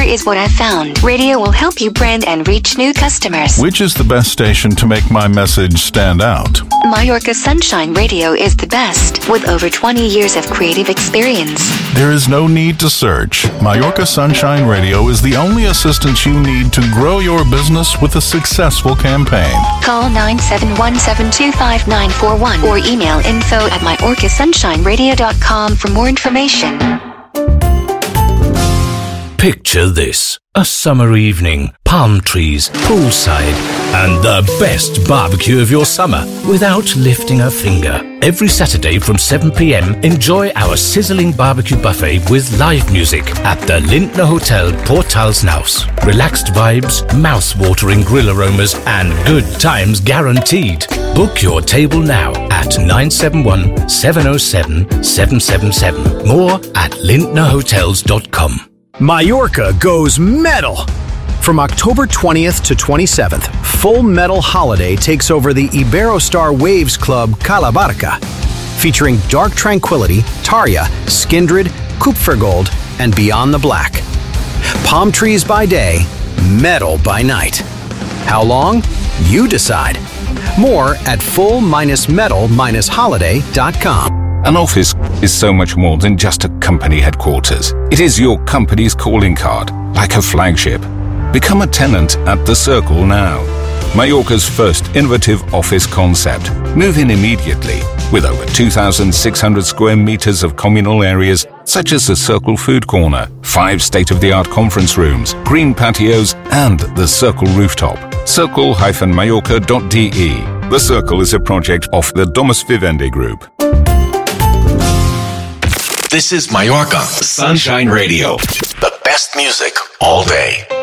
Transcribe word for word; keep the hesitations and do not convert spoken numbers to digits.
is what I've found. Radio will help you brand and reach new customers. Which is the best station to make my message stand out? Mallorca Sunshine Radio is the best, with over twenty years of creative experience. There is no need to search. Mallorca Sunshine Radio is the only assistance you need to grow your business with a successful campaign. Call nine seven one, seven two five, nine four one or email info at mallorca sunshine radio dot com for more information. Picture this. A summer evening, palm trees, poolside, and the best barbecue of your summer without lifting a finger. Every Saturday from seven p.m, enjoy our sizzling barbecue buffet with live music at the Lindner Hotel Portalsnaus. Relaxed vibes, mouth-watering grill aromas, and good times guaranteed. Book your table now at nine seven one, seven zero seven, seven seven seven. More at lindner hotels dot com. Mallorca goes metal! From October twentieth to twenty-seventh, Full Metal Holiday takes over the Iberostar Waves Club Cala Barca, featuring Dark Tranquility, Tarja, Skindred, Kupfergold, and Beyond the Black. Palm trees by day, metal by night. How long? You decide. More at full metal holiday dot com. An office is so much more than just a company headquarters. It is your company's calling card, like a flagship. Become a tenant at The Circle now. Mallorca's first innovative office concept. Move in immediately with over two thousand six hundred square meters of communal areas such as the Circle Food Corner, five state-of-the-art conference rooms, green patios, and the Circle Rooftop. circle dash mallorca dot d e. The Circle is a project of the Domus Vivendi Group. This is Mallorca Sunshine Radio. The best music all day.